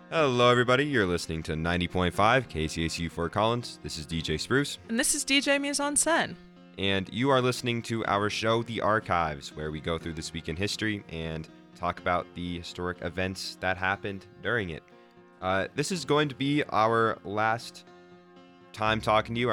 Hello, everybody. You're listening to 90.5 KCSU Fort Collins. This is DJ Spruce. And this is DJ Mise Sen. And you are listening to our show, The Archives, where we go through this week in history and talk about the historic events that happened during it. This is going to be our last time talking to you,